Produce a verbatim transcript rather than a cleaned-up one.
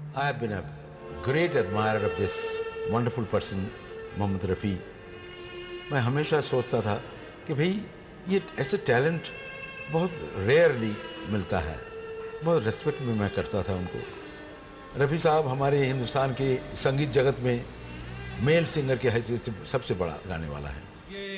I have been a great admirer of this wonderful person, Mohammad Rafi. मैं हमेशा सोचता था कि भाई ये ऐसे टैलेंट बहुत रेयरली मिलता है। बहुत रेस्पेक्ट भी मैं करता था उनको। रफ़ी साहब हमारे हिंदुस्तान के संगीत जगत में मेल सिंगर की हैसियत से सबसे बड़ा गाने वाला है।